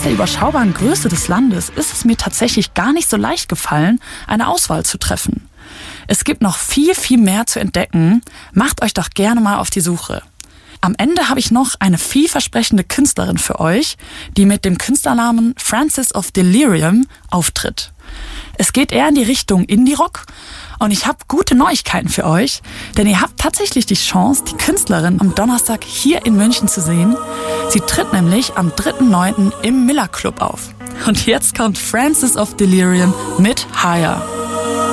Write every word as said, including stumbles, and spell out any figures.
der überschaubaren Größe des Landes ist es mir tatsächlich gar nicht so leicht gefallen, eine Auswahl zu treffen. Es gibt noch viel, viel mehr zu entdecken. Macht euch doch gerne mal auf die Suche. Am Ende habe ich noch eine vielversprechende Künstlerin für euch, die mit dem Künstlernamen Frances of Delirium auftritt. Es geht eher in die Richtung Indie-Rock und ich habe gute Neuigkeiten für euch, denn ihr habt tatsächlich die Chance, die Künstlerin am Donnerstag hier in München zu sehen. Sie tritt nämlich am dritten neunten im Miller Club auf. Und jetzt kommt Frances of Delirium mit Higher.